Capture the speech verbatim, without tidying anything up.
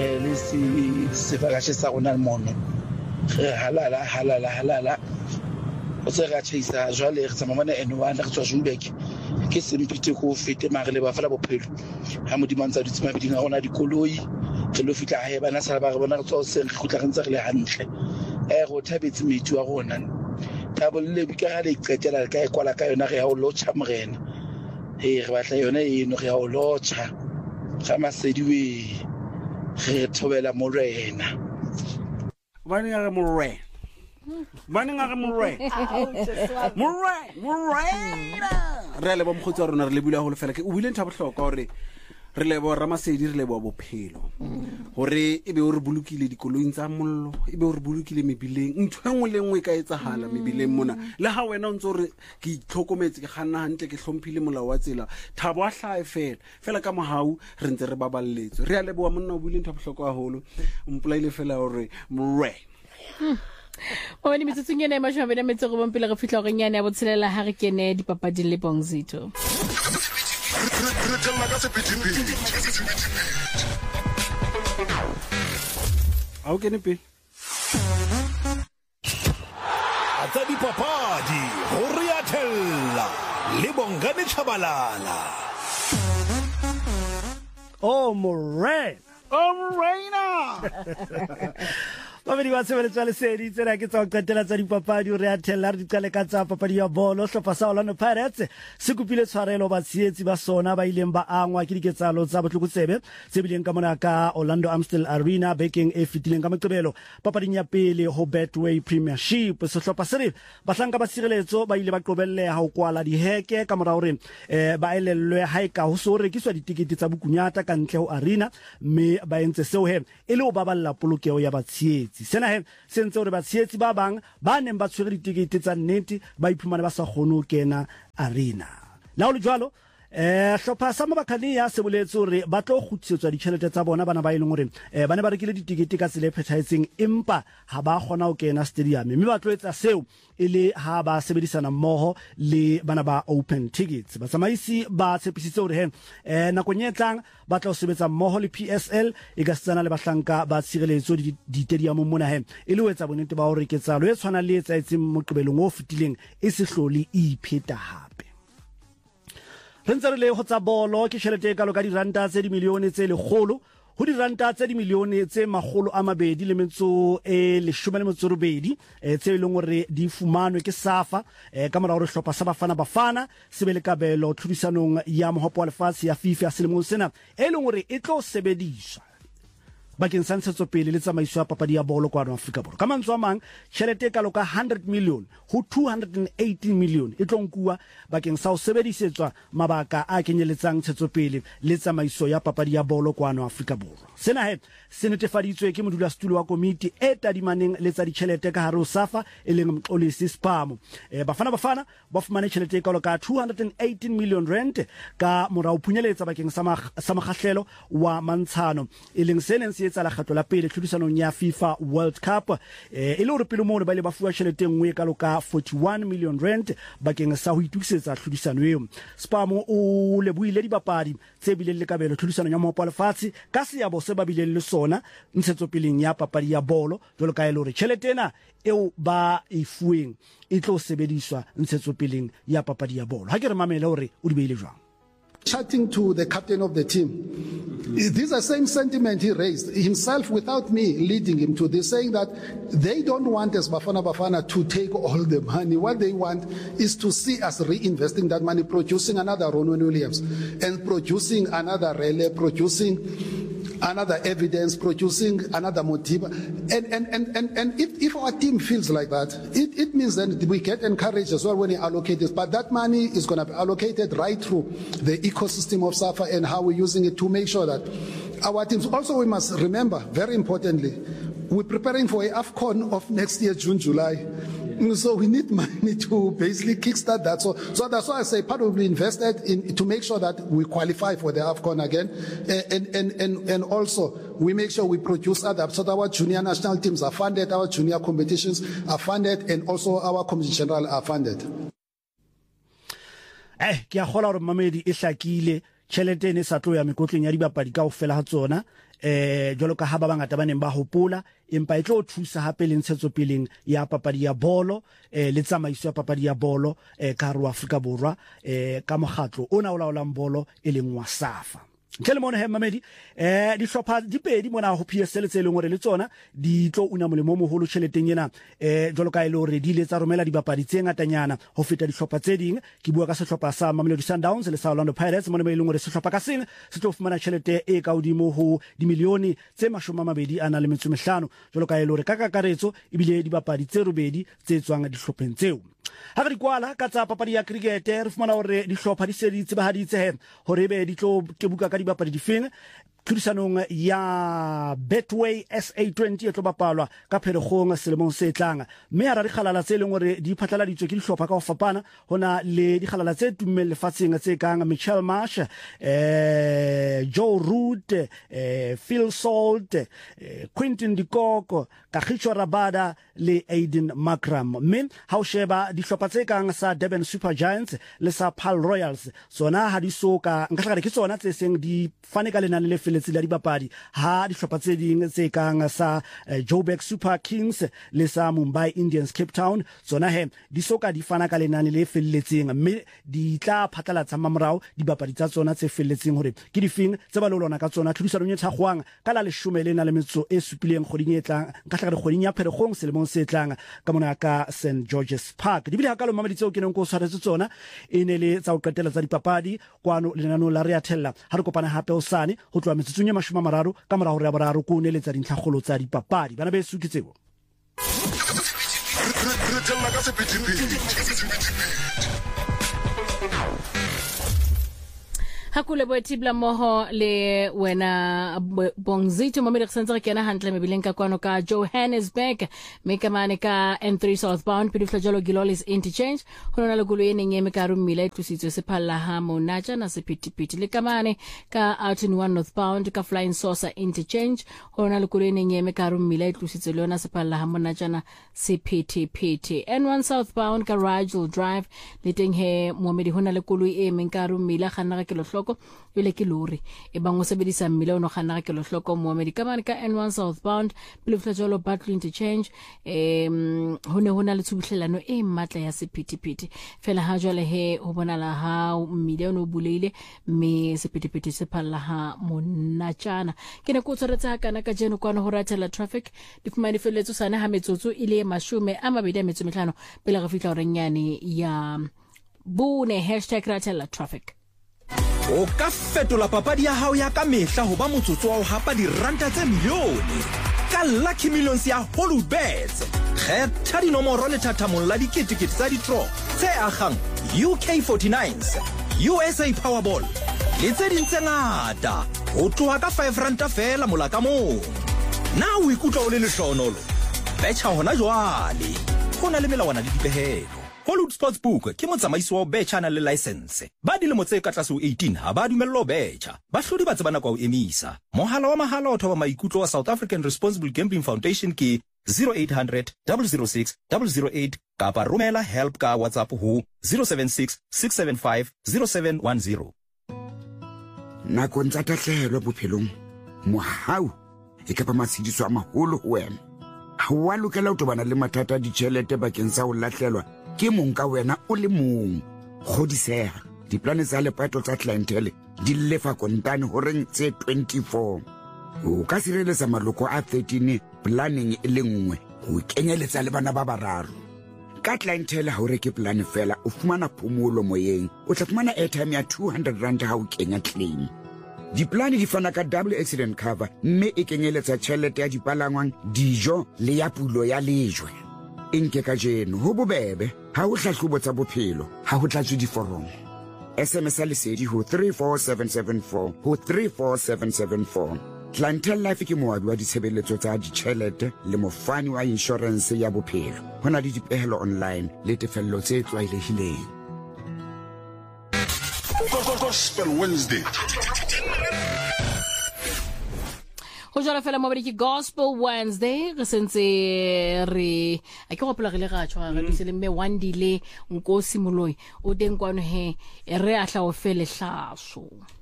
eh le si sefakashe sa rona mono halala halala halala o se ga tshisa jwale re tsamana N one re tswa Joburg ke sempite go fete mare le ba fela bophelo ha modimantsa ditse mabeding a rona dikoloi re lo fitla hae bana sa ba re bona re tswa o se re khutla re ntse re le hantle eh go thabetse metsi wa rona ta bolle bi ka ga le qetela ka e kwala ka yona re ya o lotsha morena eh re batla yona eno re ya o lotsha ga masediwe re thobela morena bana ga morena bana ga morena morena morena re le ba mkhotsa rona re le bula go le fela ke o bile ntha bohlokwa gore re le bo Ramasedi re le bo bophelo gore ebe o re bulukile dikoloing tsa mollo ebe o re bulukile mebileng ntho engwe le engwe ka etsahala mebileng mona le ha wena o ntse re ke itlhokometse ke ganna hantle ke hlomphile molao wa tsela thabo a hlae fela fela ka mohau re ntse re baballetse re a le bo monna o bule ntho bohlokwa haholo mpolaile fela hore mre o ni mitsutsu nyane ma shwa bena metso go bompela go fitla go nyane ya botshelela ha re kene dipapading le Bongzito a o kene pe a tsa dipapadi go re a thella le Bongani Tshabalala oh morena oh morena Babedi wa tshebeletso le sedi tsena ke tsa go qetela tsa dipapadi o re a thella re di qale ka tsa papadi ya bolo hlopha sa Orlando Pirates se kupile tshwarelo ba tsietsi ba sona ba ileng ba angwa ke diketsalo tsa botlokotsebe se bileng ka mona ka Orlando Amstel Arena bekeng e fitileng ka Moqebelo papading ya pele ho Betway Premiership se hlopha se re bahlanka ba sireletso ba ile ba qobelleha ho kwala diheke ka mora hore eh ba elellwe haeka ho so rekiswa ditikete tsa bukunyata ka ntle ho arena mme ba entse seo he e le ho baballa polokeo ya batsietsi sena he sentse hore batsietsi ba bang ba neng ba tshwere ditikete tsa nnete ba iphumana ba sa kgone ho kena arena la ho le jwalo eh hlopha sa Mabakhania se boletse hore ba tlo kgutsetswa ditšhelete tsa bona bana ba ileng hore eh bana ba rekile ditikete ka tsele phethahetseng empa ha ba kgona ho kena stadium mme ba tlo etsa seo ile ha ba sebedisana mmoho le bana ba Open Tickets ba tsamaisi ba tshepisitse hore he eh nako nyetlang ba tla sebetsa mmoho le P S L e ka tsana le bahlanka ba tshireletso di stadium mona he ile ho etsa bonnete ba hore ketsalo e tshwana le etsa etseng Moqebelong o fitileng e se hlole e ipheta hape re ntse re le go tsa bolo ke tšhelete e kalo ka diranta tse di milione tse lekgolo ho diranta tse di milione tse magolo a mabedi le metso e leshome le metso robedi tse e leng hore di fumanwe ke SAFA ka mora hore hlopha sa Bafana Bafana se be le kabelo tlhodisanong ya mohopo wa lefatshe ya FIFA selemong sena e leng hore e tlo sebediswa bakeng sa ntshetsopele le tsamaiso ya papadi ya bolo kwa Afrika Borwa ka mantswe a mang tšhelete e kalo ka one hundred million ho two hundred eighteen million e tlo nkuwa bakeng sa ho sebedisetswa mabaka a kenyeletsang ntshetsopele le tsamaiso ya papadi ya bolo kwa Afrika Borwa sena he se netefaditswe ke modulasetulo wa komiti e tadimaneng le tsa ditšhelete ka hare ho SAFA e leng Mxolisi Sipamo e Bafana Bafana ba fumane tšhelete e kalo ka two hundred eighteen million rand ka morao phunyeletsa bakeng sa makgahlelo wa mantshano e leng se neng se etsa la kgatlo la pele tlhodisanong ya FIFA World Cup e le hore pele mono ba ile ba fuwa tšhelete nngwe ka loka forty-one million rand bakeng sa ho itukisetsa tlhodisano eo Spamo o lebohile dibapadi tse bileng le kabelo tlhodisanong ya mohopo wa lefatshe ka seabo se ba bileng le sona ntshetsopeleng ya papadi ya bolo jwalo ka e le hore tšhelete ena eo ba e fuweng e tlo sebediswa ntshetsopeleng ya papadi ya bolo ha ke re mamele hore o di beile jwang. Chatting to the captain of the team, this is the same sentiment he raised himself without me leading him to this, saying that they don't want as Bafana Bafana to take all the money. What they want is to see us reinvesting that money, producing another Ronwen Williams and producing another Rele, producing another evidence, producing another motive. And and, and, and, and if, if our team feels like that, it, it means that we get encouraged as well when we allocate this. But that money is going to be allocated right through the ecosystem of SAFA and how we're using it to make sure that our teams. Also, we must remember, very importantly, we're preparing for a AFCON of next year, June, July. So we need money to basically kickstart that. So, so that's why I say part will be invested in to make sure that we qualify for the AFCON again, and and and and also we make sure we produce other. So that our junior national teams are funded, our junior competitions are funded, and also our competition general are funded. Eh, ke a gola hore mamedi e hlakile tšhelete ne sa tlo ya mekotleng ya dibapadi ka ofela ha tsona eh jwalo ka ha ba bangata ba neng ba hopola empa e tlo thusa hape le ntshetsopeleng ya papadi ya bolo eh le tsamaiso ya papadi ya bolo eh ka hara Afrika Borwa eh ka mogatlo ona o laolang bolo e leng wa SAFA. Ntle le mona he mamedi eh di hlopha di pedi mona ho P S L tse leng hore le tsona di tlo una molemo mo holo tšheleteng ena eh jwalo ka ile hore di le tsa romela dibapadi tse ngatanyana ho feta di hlopha tse ding ke bua ka sehlopha sa Mamelodi Sundowns le sa Orlando Pirates mona ba ile hore sehlopha ka seng se tlo fumana tšhelete e ka hodimo ho di milione tse mashome a mabedi ana le metso mehlano jwalo ka ile hore ka kakaretso ebile dibapadi tse robedi tse tswang di hlopheng tseo. Ha re kwala ka tsa papadi ya cricket re fumana hore di hlopha di se di tsebahaditse he hore be di tlo kebuka ka dibapadi difeng tlhodisanong ya Betway S A twenty e tlo bapalwa ka Pherekgong selemong se tlang mme ara di khalala tse leng hore di phatlaladitswe ke dihlopha ka ho fapana hona le di khalala tse tummeng lefatsheng tse kang Michael Marsh eh Joe Root eh Phil Salt eh, Quentin de Kock Kagiso Rabada le Aiden Makram mme ha o sheba dihlopha tse kang sa Durban Super Giants le sa Paarl Royals sona ha di soka nka tlhaka ke tsona tse seng di fane ka lenane le feletse la dibapadi ha dihlopha tse ding tse kang sa uh, Joburg Super Kings le sa Mumbai Indians Cape Town tsona he di soka di fana ka lenane le feletseng mme di tla phatlalatsa mamorao dibapadi tsa tsona tse feletseng hore ke difeng tse ba lolona ka tsona tlhodisano nye thagwang ka la leshome le na le metso e supileng kgoding e tlang ka tlhaka kgoding ya Pherekgong selemong se tlang ka mona ka Saint George's Park di bile ha ka lo mamedi tseo ke neng go tshwaretse tsona e ne le tsa o qetela tsa dipapadi kwano lenano la re athella ha re kopana hape o sane ho tloa metsotsong ya mashome a mararo ka morao re ya boraro ko ne le tsa dintlhagolo tsa dipapadi bana be sukitsego Hakule boetibla moho le wena bongzito mamedi ksantsa ke na hantle mebileng ka kwano ka Johannesburg mekamane ka N three southbound pidifla jalo Gilolis interchange hona le golo ene ngeme ka rumile tlusitswe se phalla ha monaja na sepitipiti le kamane ka out in one northbound ka Flying Saucer interchange hona le golo ene ngeme ka rumile tlusitswe lona se phalla ha monaja na sepitipiti N one southbound ka Ragel Drive le teng he momedi hona le golo e menka rumile ganna ka kelo ile ke lori e bang o sebedisa mmile ono gana ke lo hloko mo America ka N one southbound pele fla jolo battle interchange em hone hona le tsubuhlelano e matla ya sepitipiti fela ha jwale he ho bonala ha mmile ono buleile me sepitipiti se phalla ha monatjana ke ne go tsoretsa kana ka jeno kwana ho ratela traffic di fumane feletso sana ha metsotso ile mashume a mabedi a metso mehlano pele ga fitla renyane ya bune hashtag ratela traffic. O ka fetola papadi ya hao ya ka mehla ho ba motsotso wa ho hapa diranta tse milione ka Lucky Millions ya Hollywoodbets. Kgetha dinomoro le thathamong la diketekete tsa di-draw tse agang U K forty-nines, U S A Powerball le tse ding tse ngata ho tloha ka five ranta fela mola ka mong. Na o ikutlwa o le lehlohonolo? Betjha hona jwale ho na le melawana le dipehelo. Hollywood Sportsbook ke motsamaisi wa betjha na le license ba dilemo tse ka tlase ho eighteen ha ba dumello betjha ba hlodi ba tsebana kwa o emisa mohala wa mahala o thoba maikutlo wa South African Responsible Gambling Foundation ke zero eight hundred, zero zero six, zero zero eight kapa romela help ka WhatsApp ho zero seven six, six seven five, zero seven one zero. Nakong tsa tahlehelo bophelong mohau e ka ba matshidiso a maholo ho wena ha wa lokela ho tobana le mathata di tšhelete bakeng sa ho lahlelwa ke mong ka wena o le mong godiseha diplane tsa lepato tsa clientele di lefa kontane horeng tse twenty-four o ka sireletsa maloko a thirteen planning e le nngwe go kenyeletsa le bana ba bararo ka clientele ha o reke plan fela o fumana phomolo moyeng o tla fumana airtime ya two hundred rand ha o kenya claim diplane di fana ka double accident cover mme e kenyeletsa tšhelete ya dipalangwang dijo le ya pulo ya lejwe inke ka jeno ho bobebe ha o hlahlobo tsa bophelo ha ho tlatswe diforomo S M S a lesedi ho three four seven seven four ho three four seven seven four Clientele Life ke moabi wa ditshebeletso tsa ditšhelete le mofani wa insurance ya bophelo hona le dipehelo online le tefello tse tlwaelehileng Gospel Wednesday. Ho jala fela mo ke Gospel Wednesday re sentse re a ke gopola re le ga tshwa re tsele mme Wandile Nkosi Moloi o teng kwano he re a hla o fele hlaso